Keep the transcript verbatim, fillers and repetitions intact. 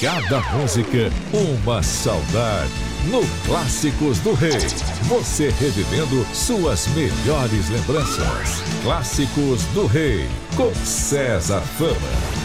cada música, uma saudade. No Clássicos do Rei, você revivendo suas melhores lembranças. Clássicos do Rei, com César Fama.